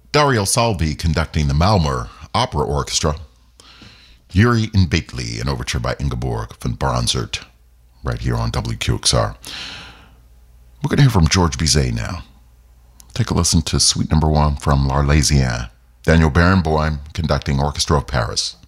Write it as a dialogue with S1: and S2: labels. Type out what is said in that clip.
S1: Dario Salvi conducting the Malmö Opera Orchestra. Yuri and Bately, an overture by Ingeborg von Bronsart, right here on WQXR. We're going to hear from George Bizet now. Take a listen to Suite Number 1 from L'Arlésienne. Daniel Barenboim conducting Orchestra of Paris.